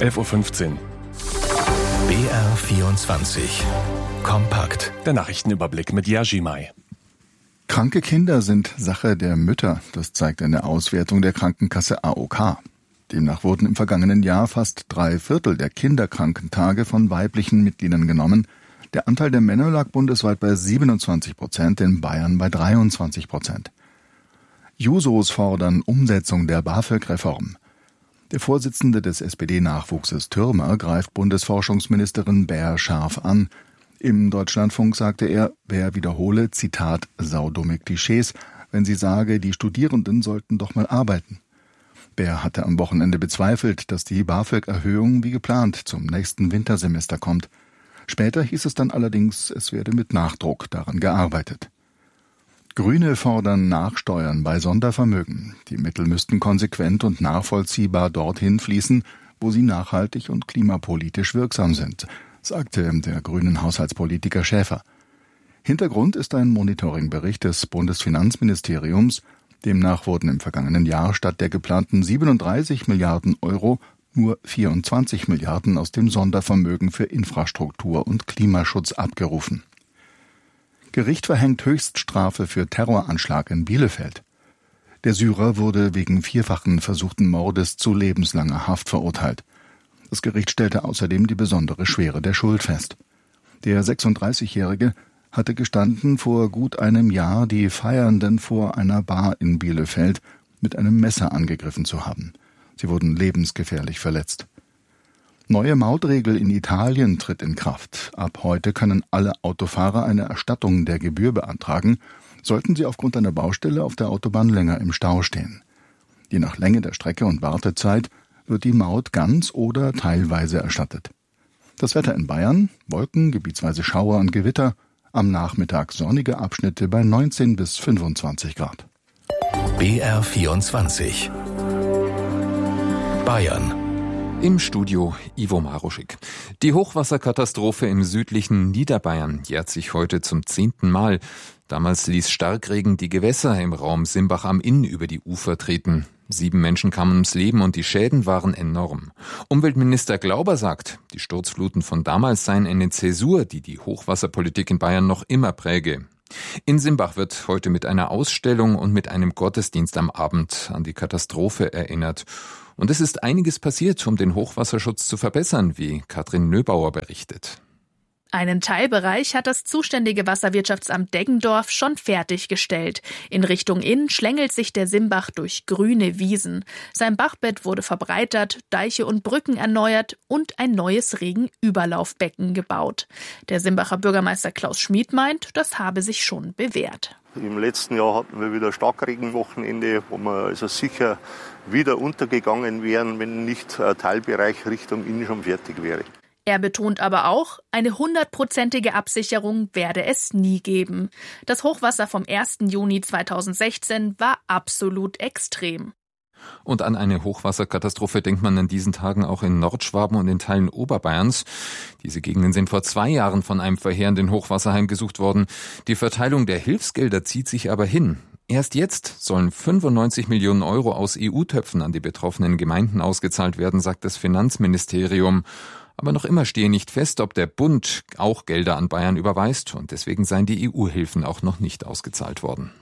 11:15 Uhr. BR24 kompakt. Der Nachrichtenüberblick mit Jerzy May. Kranke Kinder sind Sache der Mütter. Das zeigt eine Auswertung der Krankenkasse AOK. Demnach wurden im vergangenen Jahr fast 3/4 der Kinderkrankentage von weiblichen Mitgliedern genommen. Der Anteil der Männer lag bundesweit bei 27%, in Bayern bei 23%. Jusos fordern Umsetzung der BAföG-Reform. Der Vorsitzende des SPD-Nachwuchses Thürmer greift Bundesforschungsministerin Baer scharf an. Im Deutschlandfunk sagte er, Baer wiederhole, Zitat, saudumme Klischees, wenn sie sage, die Studierenden sollten doch mal arbeiten. Baer hatte am Wochenende bezweifelt, dass die BAföG-Erhöhung wie geplant zum nächsten Wintersemester kommt. Später hieß es dann allerdings, es werde mit Nachdruck daran gearbeitet. Grüne fordern Nachsteuern bei Sondervermögen. Die Mittel müssten konsequent und nachvollziehbar dorthin fließen, wo sie nachhaltig und klimapolitisch wirksam sind, sagte der grünen Haushaltspolitiker Schäfer. Hintergrund ist ein Monitoringbericht des Bundesfinanzministeriums. Demnach wurden im vergangenen Jahr statt der geplanten 37 Milliarden Euro nur 24 Milliarden aus dem Sondervermögen für Infrastruktur und Klimaschutz abgerufen. Gericht verhängt Höchststrafe für Terroranschlag in Bielefeld. Der Syrer wurde wegen 4-fachen versuchten Mordes zu lebenslanger Haft verurteilt. Das Gericht stellte außerdem die besondere Schwere der Schuld fest. Der 36-Jährige hatte gestanden, vor gut einem Jahr die Feiernden vor einer Bar in Bielefeld mit einem Messer angegriffen zu haben. Sie wurden lebensgefährlich verletzt. Neue Mautregel in Italien tritt in Kraft. Ab heute können alle Autofahrer eine Erstattung der Gebühr beantragen, sollten sie aufgrund einer Baustelle auf der Autobahn länger im Stau stehen. Je nach Länge der Strecke und Wartezeit wird die Maut ganz oder teilweise erstattet. Das Wetter in Bayern: Wolken, gebietsweise Schauer und Gewitter, am Nachmittag sonnige Abschnitte bei 19 bis 25 Grad. BR24 Bayern. Im Studio Ivo Maruschik. Die Hochwasserkatastrophe im südlichen Niederbayern jährt sich heute zum 10. Mal. Damals ließ Starkregen die Gewässer im Raum Simbach am Inn über die Ufer treten. 7 Menschen kamen ums Leben und die Schäden waren enorm. Umweltminister Glauber sagt, die Sturzfluten von damals seien eine Zäsur, die die Hochwasserpolitik in Bayern noch immer präge. In Simbach wird heute mit einer Ausstellung und mit einem Gottesdienst am Abend an die Katastrophe erinnert. Und es ist einiges passiert, um den Hochwasserschutz zu verbessern, wie Katrin Nöbauer berichtet. Einen Teilbereich hat das zuständige Wasserwirtschaftsamt Deggendorf schon fertiggestellt. In Richtung Inn schlängelt sich der Simbach durch grüne Wiesen. Sein Bachbett wurde verbreitert, Deiche und Brücken erneuert und ein neues Regenüberlaufbecken gebaut. Der Simbacher Bürgermeister Klaus Schmid meint, das habe sich schon bewährt. Im letzten Jahr hatten wir wieder Starkregenwochenende, wo wir also sicher wieder untergegangen wären, wenn nicht ein Teilbereich Richtung Inn schon fertig wäre. Er betont aber auch, eine 100%ige Absicherung werde es nie geben. Das Hochwasser vom 1. Juni 2016 war absolut extrem. Und an eine Hochwasserkatastrophe denkt man in diesen Tagen auch in Nordschwaben und in Teilen Oberbayerns. Diese Gegenden sind vor 2 Jahren von einem verheerenden Hochwasser heimgesucht worden. Die Verteilung der Hilfsgelder zieht sich aber hin. Erst jetzt sollen 95 Millionen Euro aus EU-Töpfen an die betroffenen Gemeinden ausgezahlt werden, sagt das Finanzministerium. Aber noch immer stehe nicht fest, ob der Bund auch Gelder an Bayern überweist, und deswegen seien die EU-Hilfen auch noch nicht ausgezahlt worden.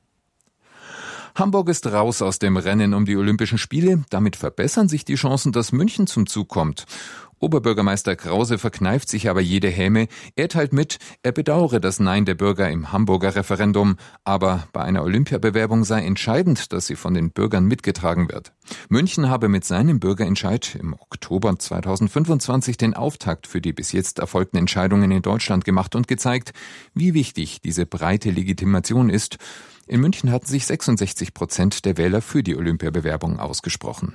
Hamburg ist raus aus dem Rennen um die Olympischen Spiele. Damit verbessern sich die Chancen, dass München zum Zug kommt. Oberbürgermeister Krause verkneift sich aber jede Häme. Er teilt mit, er bedauere das Nein der Bürger im Hamburger Referendum. Aber bei einer Olympiabewerbung sei entscheidend, dass sie von den Bürgern mitgetragen wird. München habe mit seinem Bürgerentscheid im Oktober 2025 den Auftakt für die bis jetzt erfolgten Entscheidungen in Deutschland gemacht und gezeigt, wie wichtig diese breite Legitimation ist. In München hatten sich 66% der Wähler für die Olympiabewerbung ausgesprochen.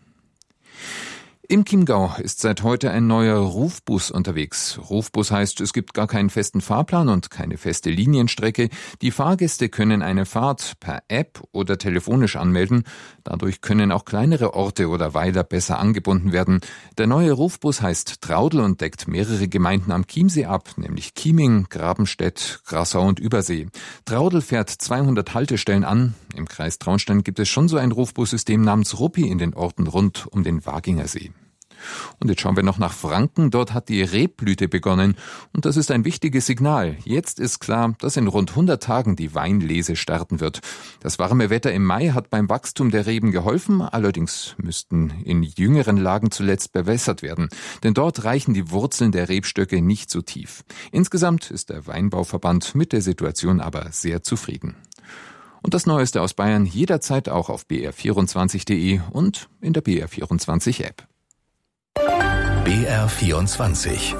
Im Chiemgau ist seit heute ein neuer Rufbus unterwegs. Rufbus heißt, es gibt gar keinen festen Fahrplan und keine feste Linienstrecke. Die Fahrgäste können eine Fahrt per App oder telefonisch anmelden. Dadurch können auch kleinere Orte oder Weiler besser angebunden werden. Der neue Rufbus heißt Traudl und deckt mehrere Gemeinden am Chiemsee ab, nämlich Chieming, Grabenstedt, Grassau und Übersee. Traudl fährt 200 Haltestellen an. Im Kreis Traunstein gibt es schon so ein Rufbussystem namens Ruppi in den Orten rund um den Waginger See. Und jetzt schauen wir noch nach Franken. Dort hat die Rebblüte begonnen. Und das ist ein wichtiges Signal. Jetzt ist klar, dass in rund 100 Tagen die Weinlese starten wird. Das warme Wetter im Mai hat beim Wachstum der Reben geholfen. Allerdings müssten in jüngeren Lagen zuletzt bewässert werden. Denn dort reichen die Wurzeln der Rebstöcke nicht so tief. Insgesamt ist der Weinbauverband mit der Situation aber sehr zufrieden. Und das Neueste aus Bayern jederzeit auch auf br24.de und in der BR24-App. BR24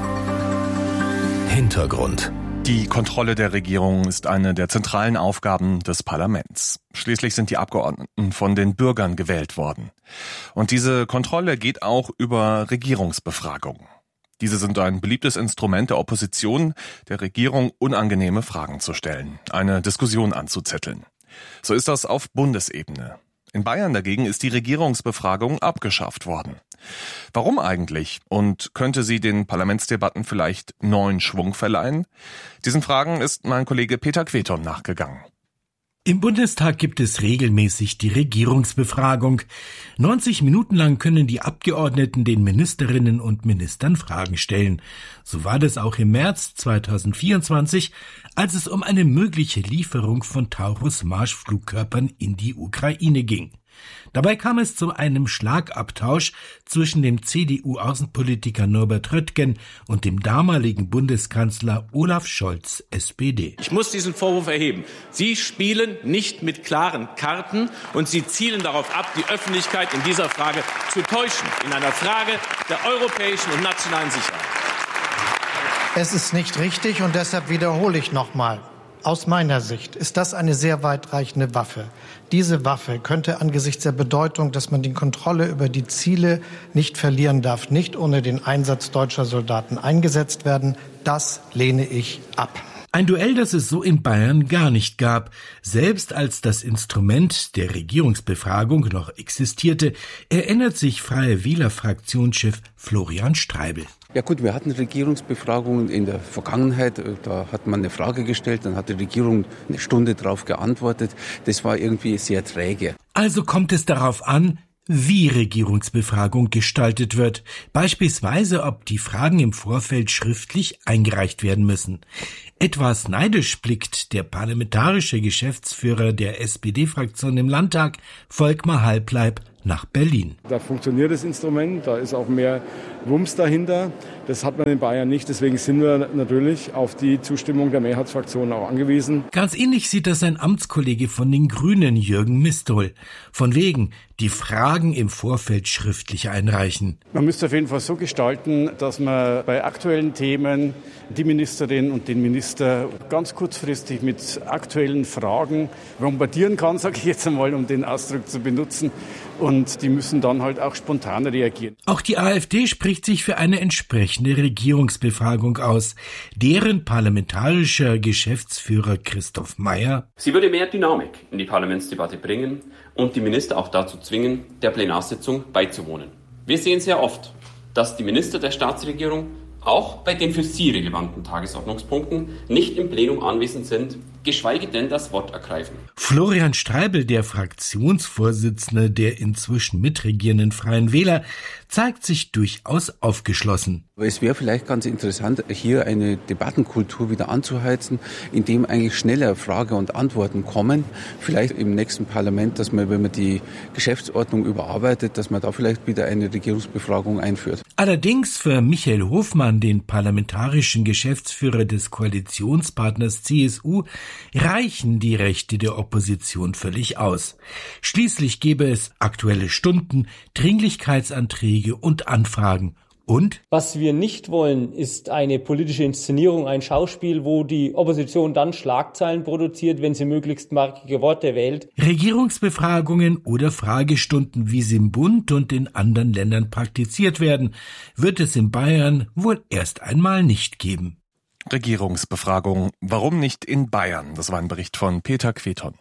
Hintergrund. Die Kontrolle der Regierung ist eine der zentralen Aufgaben des Parlaments. Schließlich sind die Abgeordneten von den Bürgern gewählt worden. Und diese Kontrolle geht auch über Regierungsbefragungen. Diese sind ein beliebtes Instrument der Opposition, der Regierung unangenehme Fragen zu stellen, eine Diskussion anzuzetteln. So ist das auf Bundesebene. In Bayern dagegen ist die Regierungsbefragung abgeschafft worden. Warum eigentlich? Und könnte sie den Parlamentsdebatten vielleicht neuen Schwung verleihen? Diesen Fragen ist mein Kollege Peter Queton nachgegangen. Im Bundestag gibt es regelmäßig die Regierungsbefragung. 90 Minuten lang können die Abgeordneten den Ministerinnen und Ministern Fragen stellen. So war das auch im März 2024, als es um eine mögliche Lieferung von Taurus-Marschflugkörpern in die Ukraine ging. Dabei kam es zu einem Schlagabtausch zwischen dem CDU-Außenpolitiker Norbert Röttgen und dem damaligen Bundeskanzler Olaf Scholz, SPD. Ich muss diesen Vorwurf erheben. Sie spielen nicht mit klaren Karten und Sie zielen darauf ab, die Öffentlichkeit in dieser Frage zu täuschen, in einer Frage der europäischen und nationalen Sicherheit. Es ist nicht richtig und deshalb wiederhole ich nochmal. Aus meiner Sicht ist das eine sehr weitreichende Waffe. Diese Waffe könnte angesichts der Bedeutung, dass man die Kontrolle über die Ziele nicht verlieren darf, nicht ohne den Einsatz deutscher Soldaten eingesetzt werden. Das lehne ich ab. Ein Duell, das es so in Bayern gar nicht gab. Selbst als das Instrument der Regierungsbefragung noch existierte, erinnert sich Freie Wähler-Fraktionschef Florian Streibel. Ja gut, wir hatten Regierungsbefragungen in der Vergangenheit. Da hat man eine Frage gestellt, dann hat die Regierung eine Stunde darauf geantwortet. Das war irgendwie sehr träge. Also kommt es darauf an, wie Regierungsbefragung gestaltet wird. Beispielsweise, ob die Fragen im Vorfeld schriftlich eingereicht werden müssen. Etwas neidisch blickt der parlamentarische Geschäftsführer der SPD-Fraktion im Landtag, Volkmar Halbleib, nach Berlin. Da funktioniert das Instrument, da ist auch mehr Wumms dahinter. Das hat man in Bayern nicht, deswegen sind wir natürlich auf die Zustimmung der Mehrheitsfraktionen auch angewiesen. Ganz ähnlich sieht das ein Amtskollege von den Grünen, Jürgen Mistol. Von wegen, die Fragen im Vorfeld schriftlich einreichen. Man müsste auf jeden Fall so gestalten, dass man bei aktuellen Themen die Ministerin und den Minister ganz kurzfristig mit aktuellen Fragen bombardieren kann, sage ich jetzt einmal, um den Ausdruck zu benutzen. Und die müssen dann halt auch spontan reagieren. Auch die AfD spricht sich für eine entsprechende Regierungsbefragung aus. Deren parlamentarischer Geschäftsführer Christoph Mayer: Sie würde mehr Dynamik in die Parlamentsdebatte bringen und die Minister auch dazu zwingen, der Plenarsitzung beizuwohnen. Wir sehen sehr oft, dass die Minister der Staatsregierung auch bei den für sie relevanten Tagesordnungspunkten nicht im Plenum anwesend sind, geschweige denn das Wort ergreifen. Florian Streibel, der Fraktionsvorsitzende der inzwischen mitregierenden Freien Wähler, zeigt sich durchaus aufgeschlossen. Es wäre vielleicht ganz interessant, hier eine Debattenkultur wieder anzuheizen, indem eigentlich schneller Frage und Antworten kommen. Vielleicht im nächsten Parlament, dass man, wenn man die Geschäftsordnung überarbeitet, dass man da vielleicht wieder eine Regierungsbefragung einführt. Allerdings für Michael Hofmann, den parlamentarischen Geschäftsführer des Koalitionspartners CSU, reichen die Rechte der Opposition völlig aus. Schließlich gäbe es Aktuelle Stunden, Dringlichkeitsanträge und Anfragen. Und? Was wir nicht wollen, ist eine politische Inszenierung, ein Schauspiel, wo die Opposition dann Schlagzeilen produziert, wenn sie möglichst markige Worte wählt. Regierungsbefragungen oder Fragestunden, wie sie im Bund und in anderen Ländern praktiziert werden, wird es in Bayern wohl erst einmal nicht geben. Regierungsbefragung. Warum nicht in Bayern? Das war ein Bericht von Peter Queton.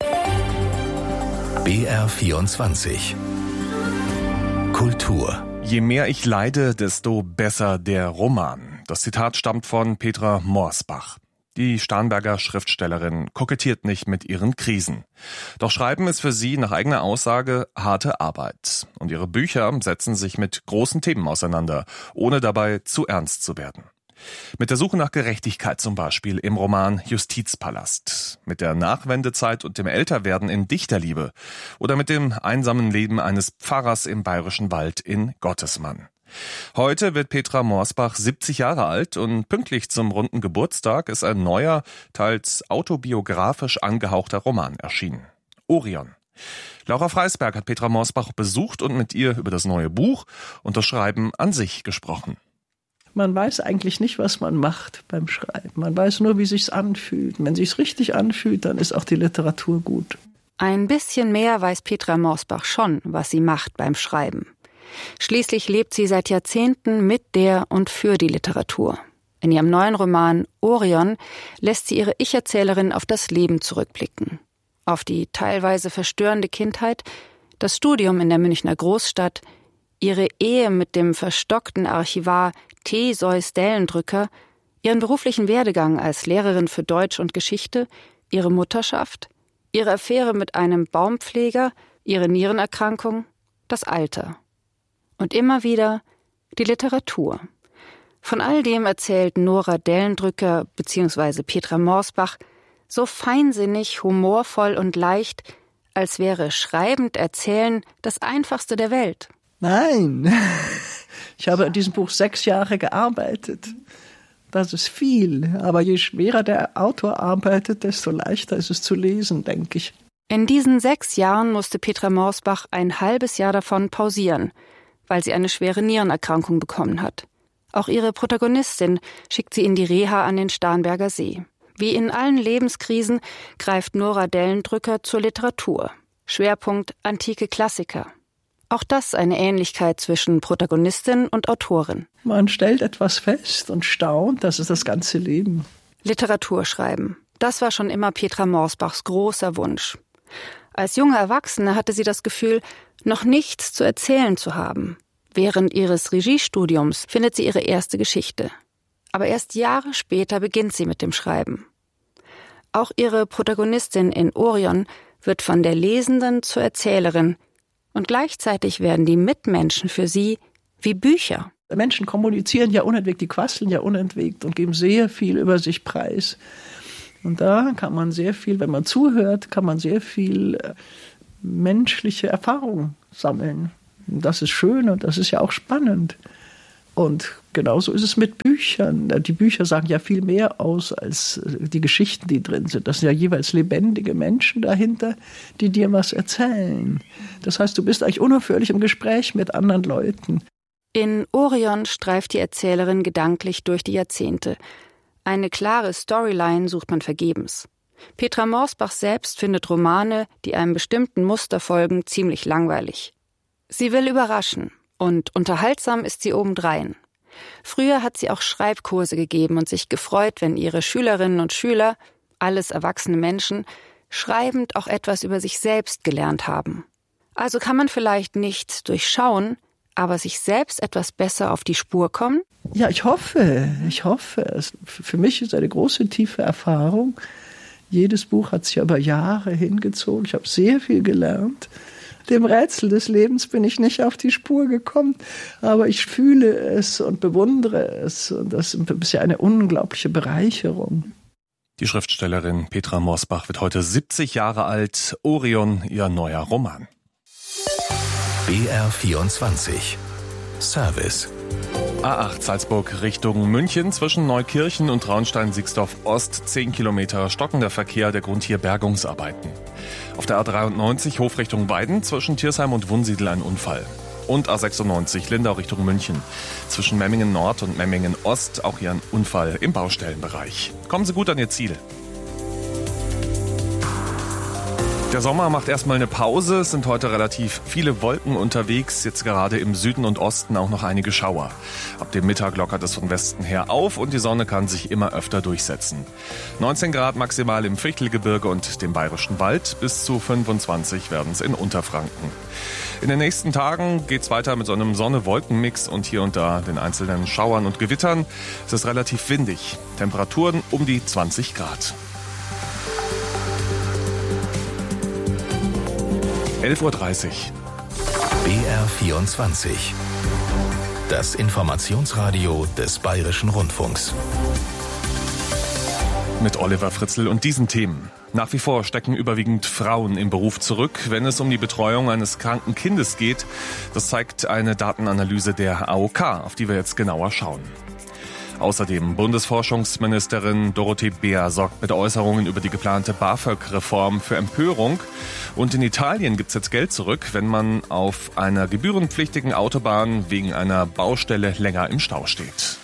BR24 Kultur. Je mehr ich leide, desto besser der Roman. Das Zitat stammt von Petra Morsbach. Die Starnberger Schriftstellerin kokettiert nicht mit ihren Krisen. Doch Schreiben ist für sie nach eigener Aussage harte Arbeit. Und ihre Bücher setzen sich mit großen Themen auseinander, ohne dabei zu ernst zu werden. Mit der Suche nach Gerechtigkeit zum Beispiel im Roman Justizpalast, mit der Nachwendezeit und dem Älterwerden in Dichterliebe oder mit dem einsamen Leben eines Pfarrers im Bayerischen Wald in Gottesmann. Heute wird Petra Morsbach 70 Jahre alt und pünktlich zum runden Geburtstag ist ein neuer, teils autobiografisch angehauchter Roman erschienen. Orion. Laura Freisberg hat Petra Morsbach besucht und mit ihr über das neue Buch und das Schreiben an sich gesprochen. Man weiß eigentlich nicht, was man macht beim Schreiben. Man weiß nur, wie sich's anfühlt. Wenn sich's richtig anfühlt, dann ist auch die Literatur gut. Ein bisschen mehr weiß Petra Morsbach schon, was sie macht beim Schreiben. Schließlich lebt sie seit Jahrzehnten mit der und für die Literatur. In ihrem neuen Roman Orion lässt sie ihre Ich-Erzählerin auf das Leben zurückblicken. Auf die teilweise verstörende Kindheit, das Studium in der Münchner Großstadt, ihre Ehe mit dem verstockten Archivar Theseus Dellendrücker, ihren beruflichen Werdegang als Lehrerin für Deutsch und Geschichte, ihre Mutterschaft, ihre Affäre mit einem Baumpfleger, ihre Nierenerkrankung, das Alter. Und immer wieder die Literatur. Von all dem erzählt Nora Dellendrücker bzw. Petra Morsbach so feinsinnig, humorvoll und leicht, als wäre schreibend Erzählen das Einfachste der Welt. Nein, ich habe an diesem Buch 6 Jahre gearbeitet. Das ist viel, aber je schwerer der Autor arbeitet, desto leichter ist es zu lesen, denke ich. In diesen 6 Jahren musste Petra Morsbach ein halbes Jahr davon pausieren, weil sie eine schwere Nierenerkrankung bekommen hat. Auch ihre Protagonistin schickt sie in die Reha an den Starnberger See. Wie in allen Lebenskrisen greift Nora Dellendrücker zur Literatur. Schwerpunkt antike Klassiker. Auch das eine Ähnlichkeit zwischen Protagonistin und Autorin. Man stellt etwas fest und staunt, das ist das ganze Leben. Literatur schreiben, das war schon immer Petra Morsbachs großer Wunsch. Als junge Erwachsene hatte sie das Gefühl, noch nichts zu erzählen zu haben. Während ihres Regiestudiums findet sie ihre erste Geschichte. Aber erst Jahre später beginnt sie mit dem Schreiben. Auch ihre Protagonistin in Orion wird von der Lesenden zur Erzählerin und gleichzeitig werden die Mitmenschen für sie wie Bücher. Menschen kommunizieren ja unentwegt, die quasseln ja unentwegt und geben sehr viel über sich preis. Und da kann man sehr viel, wenn man zuhört, kann man sehr viel menschliche Erfahrung sammeln. Und das ist schön und das ist ja auch spannend. Und genauso ist es mit Büchern. Die Bücher sagen ja viel mehr aus als die Geschichten, die drin sind. Das sind ja jeweils lebendige Menschen dahinter, die dir was erzählen. Das heißt, du bist eigentlich unaufhörlich im Gespräch mit anderen Leuten. In Orion streift die Erzählerin gedanklich durch die Jahrzehnte. Eine klare Storyline sucht man vergebens. Petra Morsbach selbst findet Romane, die einem bestimmten Muster folgen, ziemlich langweilig. Sie will überraschen. Und unterhaltsam ist sie obendrein. Früher hat sie auch Schreibkurse gegeben und sich gefreut, wenn ihre Schülerinnen und Schüler, alles erwachsene Menschen, schreibend auch etwas über sich selbst gelernt haben. Also kann man vielleicht nicht durchschauen, aber sich selbst etwas besser auf die Spur kommen? Ja, ich hoffe. Für mich ist eine große, tiefe Erfahrung. Jedes Buch hat sich über Jahre hingezogen. Ich habe sehr viel gelernt. Dem Rätsel des Lebens bin ich nicht auf die Spur gekommen, aber ich fühle es und bewundere es. Und das ist ja eine unglaubliche Bereicherung. Die Schriftstellerin Petra Morsbach wird heute 70 Jahre alt. Orion, ihr neuer Roman. BR24 Service. A8 Salzburg Richtung München zwischen Neukirchen und Traunstein-Sixdorf Ost 10 Kilometer stockender Verkehr, der Grund hier Bergungsarbeiten. Auf der A93 Hof Richtung Weiden zwischen Thiersheim und Wunsiedel ein Unfall. Und A96 Lindau Richtung München zwischen Memmingen Nord und Memmingen Ost auch hier ein Unfall im Baustellenbereich. Kommen Sie gut an Ihr Ziel. Der Sommer macht erstmal eine Pause. Es sind heute relativ viele Wolken unterwegs. Jetzt gerade im Süden und Osten auch noch einige Schauer. Ab dem Mittag lockert es von Westen her auf und die Sonne kann sich immer öfter durchsetzen. 19 Grad maximal im Fichtelgebirge und dem Bayerischen Wald. Bis zu 25 werden es in Unterfranken. In den nächsten Tagen geht's weiter mit so einem Sonne-Wolken-Mix und hier und da den einzelnen Schauern und Gewittern. Es ist relativ windig. Temperaturen um die 20 Grad. 11:30 Uhr. BR24. Das Informationsradio des Bayerischen Rundfunks. Mit Oliver Fritzl und diesen Themen. Nach wie vor stecken überwiegend Frauen im Beruf zurück, wenn es um die Betreuung eines kranken Kindes geht. Das zeigt eine Datenanalyse der AOK, auf die wir jetzt genauer schauen. Außerdem Bundesforschungsministerin Dorothee Bär sorgt mit Äußerungen über die geplante BAföG-Reform für Empörung. Und in Italien gibt's jetzt Geld zurück, wenn man auf einer gebührenpflichtigen Autobahn wegen einer Baustelle länger im Stau steht.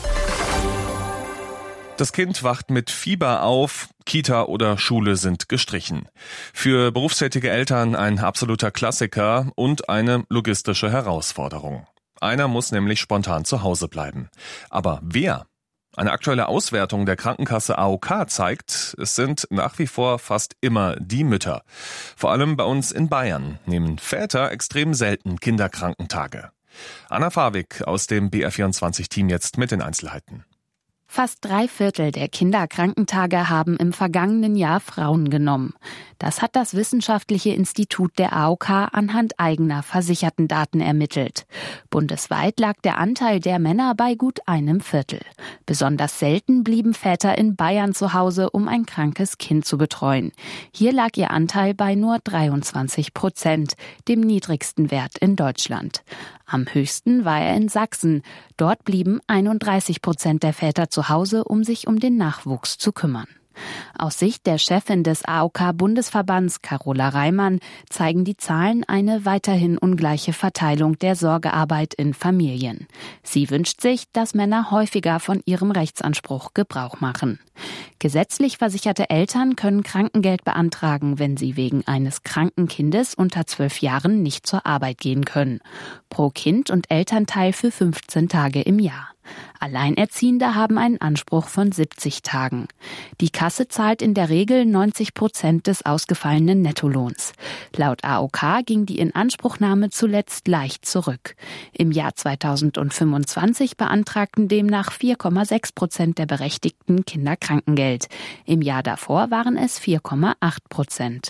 Das Kind wacht mit Fieber auf, Kita oder Schule sind gestrichen. Für berufstätige Eltern ein absoluter Klassiker und eine logistische Herausforderung. Einer muss nämlich spontan zu Hause bleiben. Aber wer? Eine aktuelle Auswertung der Krankenkasse AOK zeigt, es sind nach wie vor fast immer die Mütter. Vor allem bei uns in Bayern nehmen Väter extrem selten Kinderkrankentage. Anna Fawig aus dem BR24-Team jetzt mit den Einzelheiten. Fast 3/4 der Kinderkrankentage haben im vergangenen Jahr Frauen genommen. Das hat das Wissenschaftliche Institut der AOK anhand eigener Versichertendaten ermittelt. Bundesweit lag der Anteil der Männer bei gut 1/4. Besonders selten blieben Väter in Bayern zu Hause, um ein krankes Kind zu betreuen. Hier lag ihr Anteil bei nur 23%, dem niedrigsten Wert in Deutschland. Am höchsten war er in Sachsen. Dort blieben 31% der Väter zu Hause, um sich um den Nachwuchs zu kümmern. Aus Sicht der Chefin des AOK-Bundesverbands, Carola Reimann, zeigen die Zahlen eine weiterhin ungleiche Verteilung der Sorgearbeit in Familien. Sie wünscht sich, dass Männer häufiger von ihrem Rechtsanspruch Gebrauch machen. Gesetzlich versicherte Eltern können Krankengeld beantragen, wenn sie wegen eines kranken Kindes unter 12 Jahren nicht zur Arbeit gehen können. Pro Kind und Elternteil für 15 Tage im Jahr. Alleinerziehende haben einen Anspruch von 70 Tagen. Die Kasse zahlt in der Regel 90% des ausgefallenen Nettolohns. Laut AOK ging die Inanspruchnahme zuletzt leicht zurück. Im Jahr 2025 beantragten demnach 4,6% der Berechtigten Kinderkrankengeld. Im Jahr davor waren es 4,8%.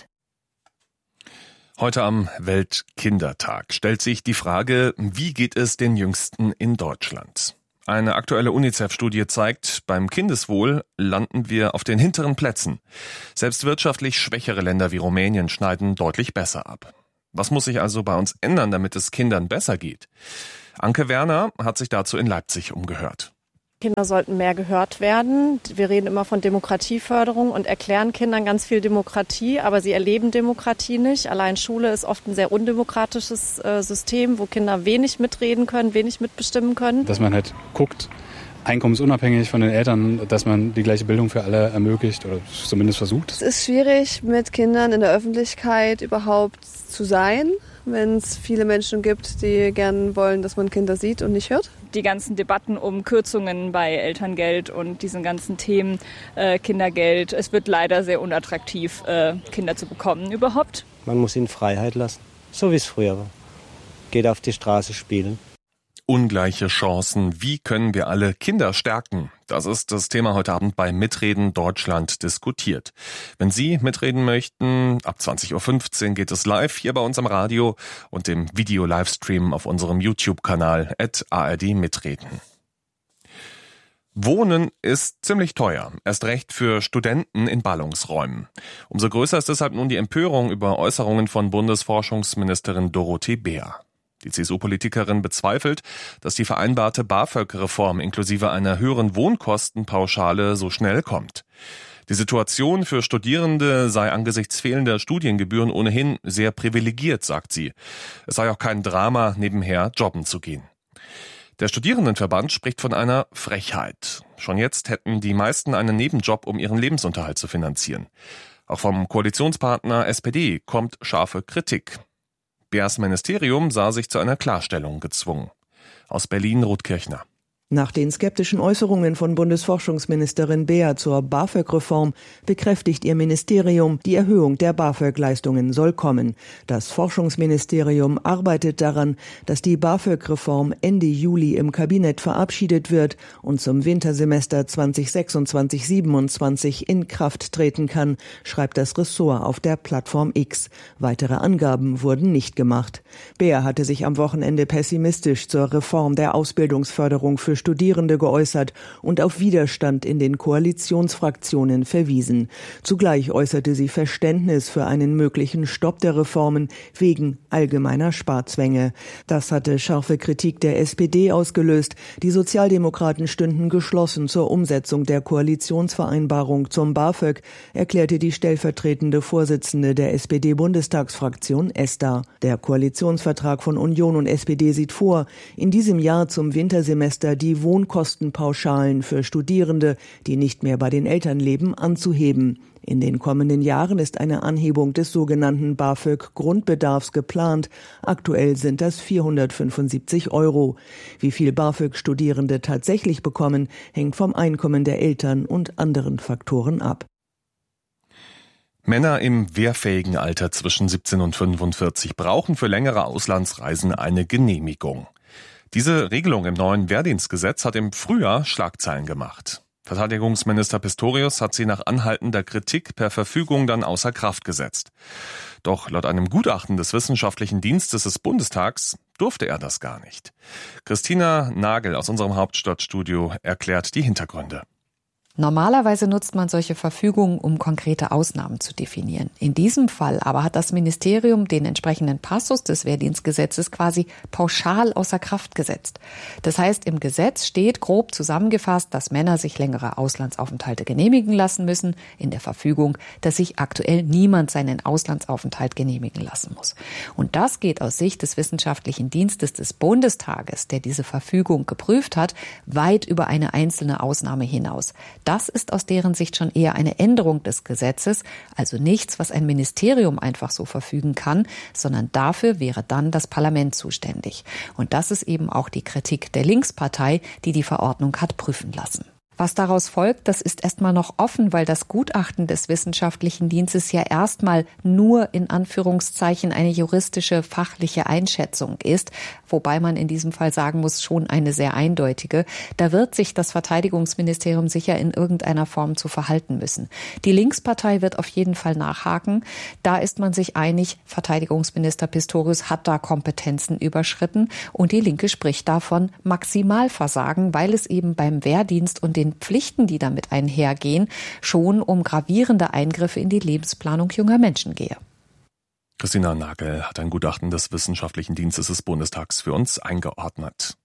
Heute am Weltkindertag stellt sich die Frage, wie geht es den Jüngsten in Deutschland? Eine aktuelle UNICEF-Studie zeigt, beim Kindeswohl landen wir auf den hinteren Plätzen. Selbst wirtschaftlich schwächere Länder wie Rumänien schneiden deutlich besser ab. Was muss sich also bei uns ändern, damit es Kindern besser geht? Anke Werner hat sich dazu in Leipzig umgehört. Kinder sollten mehr gehört werden. Wir reden immer von Demokratieförderung und erklären Kindern ganz viel Demokratie, aber sie erleben Demokratie nicht. Allein Schule ist oft ein sehr undemokratisches System, wo Kinder wenig mitreden können, wenig mitbestimmen können. Dass man halt guckt, einkommensunabhängig von den Eltern, dass man die gleiche Bildung für alle ermöglicht oder zumindest versucht. Es ist schwierig, mit Kindern in der Öffentlichkeit überhaupt zu sein, wenn es viele Menschen gibt, die gern wollen, dass man Kinder sieht und nicht hört. Die ganzen Debatten um Kürzungen bei Elterngeld und diesen ganzen Themen Kindergeld, es wird leider sehr unattraktiv, Kinder zu bekommen überhaupt. Man muss ihnen Freiheit lassen, so wie es früher war. Geht auf die Straße spielen. Ungleiche Chancen. Wie können wir alle Kinder stärken? Das ist das Thema heute Abend bei Mitreden Deutschland diskutiert. Wenn Sie mitreden möchten, ab 20:15 Uhr geht es live hier bei uns am Radio und im Video-Livestream auf unserem YouTube-Kanal @ARD Mitreden. Wohnen ist ziemlich teuer, erst recht für Studenten in Ballungsräumen. Umso größer ist deshalb nun die Empörung über Äußerungen von Bundesforschungsministerin Dorothee Bär. Die CSU-Politikerin bezweifelt, dass die vereinbarte BAföG-Reform inklusive einer höheren Wohnkostenpauschale so schnell kommt. Die Situation für Studierende sei angesichts fehlender Studiengebühren ohnehin sehr privilegiert, sagt sie. Es sei auch kein Drama, nebenher jobben zu gehen. Der Studierendenverband spricht von einer Frechheit. Schon jetzt hätten die meisten einen Nebenjob, um ihren Lebensunterhalt zu finanzieren. Auch vom Koalitionspartner SPD kommt scharfe Kritik. Beers Ministerium sah sich zu einer Klarstellung gezwungen. Aus Berlin Ruth Kirchner. Nach den skeptischen Äußerungen von Bundesforschungsministerin Beer zur BAföG-Reform bekräftigt ihr Ministerium, die Erhöhung der BAföG-Leistungen soll kommen. Das Forschungsministerium arbeitet daran, dass die BAföG-Reform Ende Juli im Kabinett verabschiedet wird und zum Wintersemester 2026/27 in Kraft treten kann, schreibt das Ressort auf der Plattform X. Weitere Angaben wurden nicht gemacht. Beer hatte sich am Wochenende pessimistisch zur Reform der Ausbildungsförderung für Studierende geäußert und auf Widerstand in den Koalitionsfraktionen verwiesen. Zugleich äußerte sie Verständnis für einen möglichen Stopp der Reformen wegen allgemeiner Sparzwänge. Das hatte scharfe Kritik der SPD ausgelöst. Die Sozialdemokraten stünden geschlossen zur Umsetzung der Koalitionsvereinbarung zum BAföG, erklärte die stellvertretende Vorsitzende der SPD-Bundestagsfraktion Esther. Der Koalitionsvertrag von Union und SPD sieht vor, in diesem Jahr zum Wintersemester die Wohnkostenpauschalen für Studierende, die nicht mehr bei den Eltern leben, anzuheben. In den kommenden Jahren ist eine Anhebung des sogenannten BAföG-Grundbedarfs geplant. Aktuell sind das 475 €. Wie viel BAföG-Studierende tatsächlich bekommen, hängt vom Einkommen der Eltern und anderen Faktoren ab. Männer im wehrfähigen Alter zwischen 17 und 45 brauchen für längere Auslandsreisen eine Genehmigung. Diese Regelung im neuen Wehrdienstgesetz hat im Frühjahr Schlagzeilen gemacht. Verteidigungsminister Pistorius hat sie nach anhaltender Kritik per Verfügung dann außer Kraft gesetzt. Doch laut einem Gutachten des Wissenschaftlichen Dienstes des Bundestags durfte er das gar nicht. Christina Nagel aus unserem Hauptstadtstudio erklärt die Hintergründe. Normalerweise nutzt man solche Verfügungen, um konkrete Ausnahmen zu definieren. In diesem Fall aber hat das Ministerium den entsprechenden Passus des Wehrdienstgesetzes quasi pauschal außer Kraft gesetzt. Das heißt, im Gesetz steht grob zusammengefasst, dass Männer sich längere Auslandsaufenthalte genehmigen lassen müssen. In der Verfügung, dass sich aktuell niemand seinen Auslandsaufenthalt genehmigen lassen muss. Und das geht aus Sicht des Wissenschaftlichen Dienstes des Bundestages, der diese Verfügung geprüft hat, weit über eine einzelne Ausnahme hinaus. Das ist aus deren Sicht schon eher eine Änderung des Gesetzes, also nichts, was ein Ministerium einfach so verfügen kann, sondern dafür wäre dann das Parlament zuständig. Und das ist eben auch die Kritik der Linkspartei, die die Verordnung hat prüfen lassen. Was daraus folgt, das ist erstmal noch offen, weil das Gutachten des Wissenschaftlichen Dienstes ja erstmal nur in Anführungszeichen eine juristische, fachliche Einschätzung ist, wobei man in diesem Fall sagen muss, schon eine sehr eindeutige. Da wird sich das Verteidigungsministerium sicher in irgendeiner Form zu verhalten müssen. Die Linkspartei wird auf jeden Fall nachhaken. Da ist man sich einig, Verteidigungsminister Pistorius hat da Kompetenzen überschritten und die Linke spricht davon Maximalversagen, weil es eben beim Wehrdienst und den Pflichten, die damit einhergehen, schon um gravierende Eingriffe in die Lebensplanung junger Menschen gehe. Christina Nagel hat ein Gutachten des Wissenschaftlichen Dienstes des Bundestags für uns eingeordnet.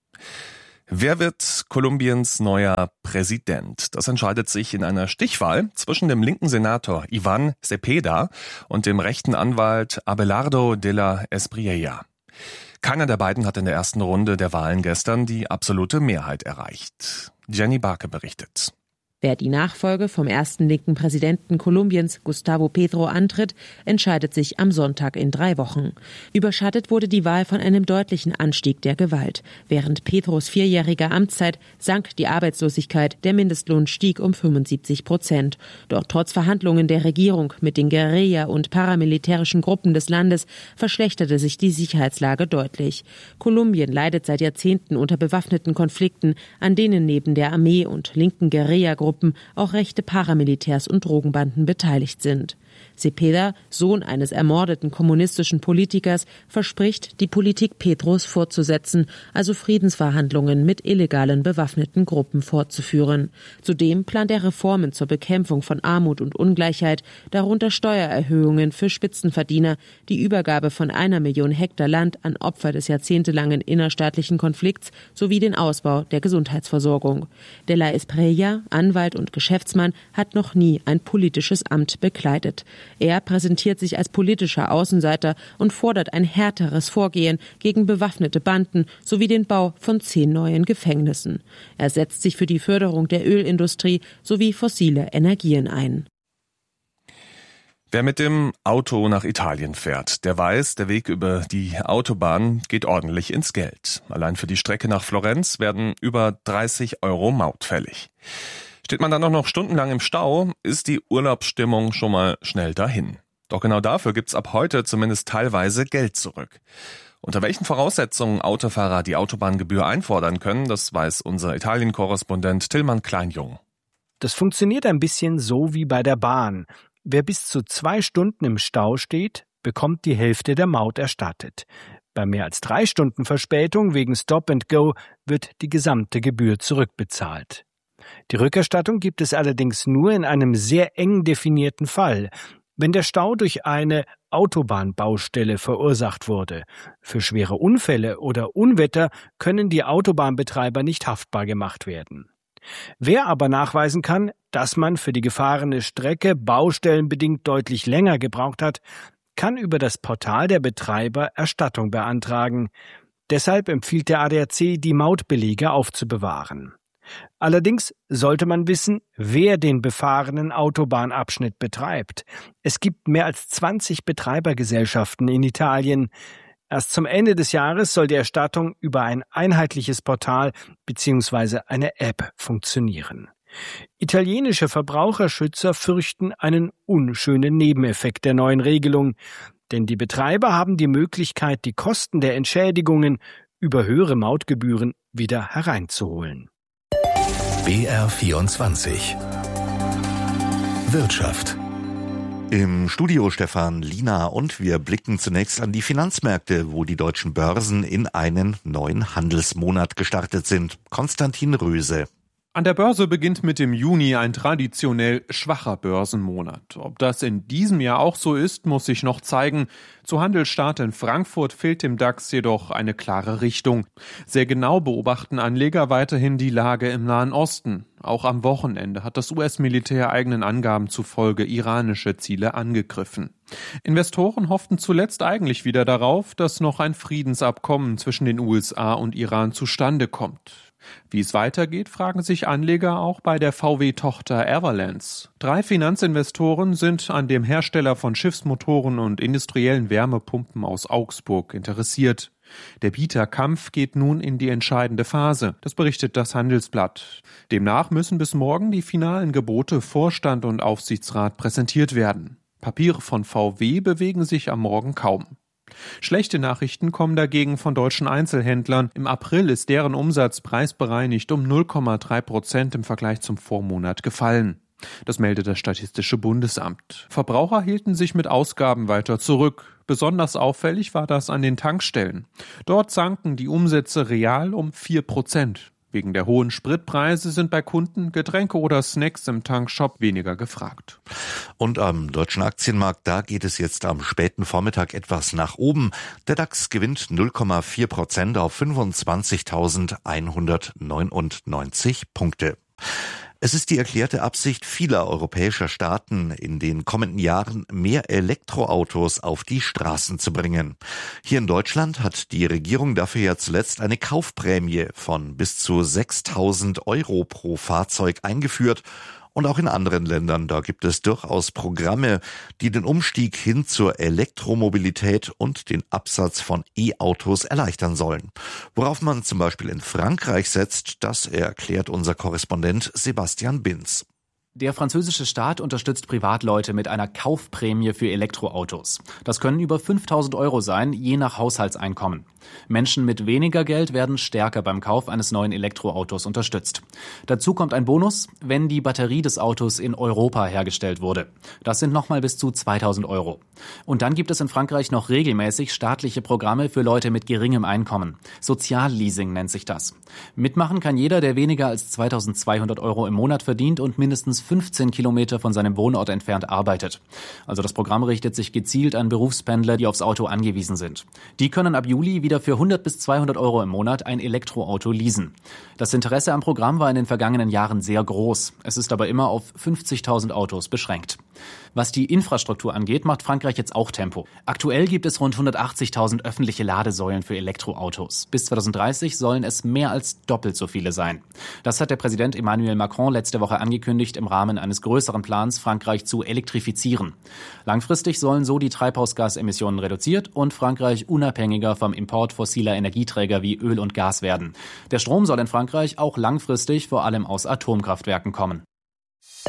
Wer wird Kolumbiens neuer Präsident? Das entscheidet sich in einer Stichwahl zwischen dem linken Senator Iván Cepeda und dem rechten Anwalt Abelardo de la Espriella. Keiner der beiden hat in der ersten Runde der Wahlen gestern die absolute Mehrheit erreicht. Jenny Barke berichtet. Wer die Nachfolge vom ersten linken Präsidenten Kolumbiens, Gustavo Petro, antritt, entscheidet sich am Sonntag in 3 Wochen. Überschattet wurde die Wahl von einem deutlichen Anstieg der Gewalt. Während Petros 4-jähriger Amtszeit sank die Arbeitslosigkeit, der Mindestlohn stieg um 75%. Doch trotz Verhandlungen der Regierung mit den Guerilla- und paramilitärischen Gruppen des Landes verschlechterte sich die Sicherheitslage deutlich. Kolumbien leidet seit Jahrzehnten unter bewaffneten Konflikten, an denen neben der Armee und linken Guerilla-Gruppen auch rechte Paramilitärs und Drogenbanden beteiligt sind. Cepeda, Sohn eines ermordeten kommunistischen Politikers, verspricht, die Politik Petros fortzusetzen, also Friedensverhandlungen mit illegalen bewaffneten Gruppen fortzuführen. Zudem plant er Reformen zur Bekämpfung von Armut und Ungleichheit, darunter Steuererhöhungen für Spitzenverdiener, die Übergabe von 1 Million Hektar Land an Opfer des jahrzehntelangen innerstaatlichen Konflikts sowie den Ausbau der Gesundheitsversorgung. De la Espriella, Anwalt und Geschäftsmann, hat noch nie ein politisches Amt bekleidet. Er präsentiert sich als politischer Außenseiter und fordert ein härteres Vorgehen gegen bewaffnete Banden sowie den Bau von 10 neuen Gefängnissen. Er setzt sich für die Förderung der Ölindustrie sowie fossile Energien ein. Wer mit dem Auto nach Italien fährt, der weiß, der Weg über die Autobahn geht ordentlich ins Geld. Allein für die Strecke nach Florenz werden über 30 € Maut fällig. Steht man dann auch noch stundenlang im Stau, ist die Urlaubsstimmung schon mal schnell dahin. Doch genau dafür gibt's ab heute zumindest teilweise Geld zurück. Unter welchen Voraussetzungen Autofahrer die Autobahngebühr einfordern können, das weiß unser Italien-Korrespondent Tillmann Kleinjung. Das funktioniert ein bisschen so wie bei der Bahn. Wer bis zu 2 Stunden im Stau steht, bekommt die Hälfte der Maut erstattet. Bei mehr als 3 Stunden Verspätung wegen Stop and Go wird die gesamte Gebühr zurückbezahlt. Die Rückerstattung gibt es allerdings nur in einem sehr eng definierten Fall, wenn der Stau durch eine Autobahnbaustelle verursacht wurde. Für schwere Unfälle oder Unwetter können die Autobahnbetreiber nicht haftbar gemacht werden. Wer aber nachweisen kann, dass man für die gefahrene Strecke baustellenbedingt deutlich länger gebraucht hat, kann über das Portal der Betreiber Erstattung beantragen. Deshalb empfiehlt der ADAC, die Mautbelege aufzubewahren. Allerdings sollte man wissen, wer den befahrenen Autobahnabschnitt betreibt. Es gibt mehr als 20 Betreibergesellschaften in Italien. Erst zum Ende des Jahres soll die Erstattung über ein einheitliches Portal bzw. eine App funktionieren. Italienische Verbraucherschützer fürchten einen unschönen Nebeneffekt der neuen Regelung, denn die Betreiber haben die Möglichkeit, die Kosten der Entschädigungen über höhere Mautgebühren wieder hereinzuholen. BR24 Wirtschaft. Im Studio Stefan Lina und wir blicken zunächst an die Finanzmärkte, wo die deutschen Börsen in einen neuen Handelsmonat gestartet sind. Konstantin Röse. An der Börse beginnt mit dem Juni ein traditionell schwacher Börsenmonat. Ob das in diesem Jahr auch so ist, muss sich noch zeigen. Zu Handelsstart in Frankfurt fehlt dem DAX jedoch eine klare Richtung. Sehr genau beobachten Anleger weiterhin die Lage im Nahen Osten. Auch am Wochenende hat das US-Militär eigenen Angaben zufolge iranische Ziele angegriffen. Investoren hofften zuletzt eigentlich wieder darauf, dass noch ein Friedensabkommen zwischen den USA und Iran zustande kommt. Wie es weitergeht, fragen sich Anleger auch bei der VW-Tochter Everlands. 3 Finanzinvestoren sind an dem Hersteller von Schiffsmotoren und industriellen Wärmepumpen aus Augsburg interessiert. Der Bieterkampf geht nun in die entscheidende Phase, das berichtet das Handelsblatt. Demnach müssen bis morgen die finalen Gebote Vorstand und Aufsichtsrat präsentiert werden. Papiere von VW bewegen sich am Morgen kaum. Schlechte Nachrichten kommen dagegen von deutschen Einzelhändlern. Im April ist deren Umsatz preisbereinigt um 0,3% im Vergleich zum Vormonat gefallen. Das meldet das Statistische Bundesamt. Verbraucher hielten sich mit Ausgaben weiter zurück. Besonders auffällig war das an den Tankstellen. Dort sanken die Umsätze real um 4%. Wegen der hohen Spritpreise sind bei Kunden Getränke oder Snacks im Tankshop weniger gefragt. Und am deutschen Aktienmarkt, da geht es jetzt am späten Vormittag etwas nach oben. Der DAX gewinnt 0,4% auf 25.199 Punkte. Es ist die erklärte Absicht vieler europäischer Staaten, in den kommenden Jahren mehr Elektroautos auf die Straßen zu bringen. Hier in Deutschland hat die Regierung dafür ja zuletzt eine Kaufprämie von bis zu 6.000 € pro Fahrzeug eingeführt. Und auch in anderen Ländern, da gibt es durchaus Programme, die den Umstieg hin zur Elektromobilität und den Absatz von E-Autos erleichtern sollen. Worauf man zum Beispiel in Frankreich setzt, das erklärt unser Korrespondent Sebastian Binz. Der französische Staat unterstützt Privatleute mit einer Kaufprämie für Elektroautos. Das können über 5.000 € sein, je nach Haushaltseinkommen. Menschen mit weniger Geld werden stärker beim Kauf eines neuen Elektroautos unterstützt. Dazu kommt ein Bonus, wenn die Batterie des Autos in Europa hergestellt wurde. Das sind nochmal bis zu 2.000 €. Und dann gibt es in Frankreich noch regelmäßig staatliche Programme für Leute mit geringem Einkommen. Sozialleasing nennt sich das. Mitmachen kann jeder, der weniger als 2.200 € im Monat verdient und mindestens 15 Kilometer von seinem Wohnort entfernt arbeitet. Also das Programm richtet sich gezielt an Berufspendler, die aufs Auto angewiesen sind. Die können ab Juli wieder für 100 bis 200 € im Monat ein Elektroauto leasen. Das Interesse am Programm war in den vergangenen Jahren sehr groß. Es ist aber immer auf 50.000 Autos beschränkt. Was die Infrastruktur angeht, macht Frankreich jetzt auch Tempo. Aktuell gibt es rund 180.000 öffentliche Ladesäulen für Elektroautos. Bis 2030 sollen es mehr als doppelt so viele sein. Das hat der Präsident Emmanuel Macron letzte Woche angekündigt im Rahmen eines größeren Plans, Frankreich zu elektrifizieren. Langfristig sollen so die Treibhausgasemissionen reduziert und Frankreich unabhängiger vom Import fossiler Energieträger wie Öl und Gas werden. Der Strom soll in Frankreich auch langfristig vor allem aus Atomkraftwerken kommen.